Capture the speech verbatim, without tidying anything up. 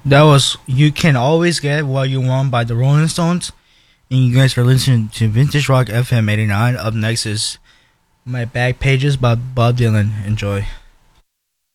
That was "You Can Always Get What You Want" by the Rolling Stones. And you guys are listening to Vintage Rock F M eighty-nine. Up next is My Back Pages by Bob Dylan. Enjoy.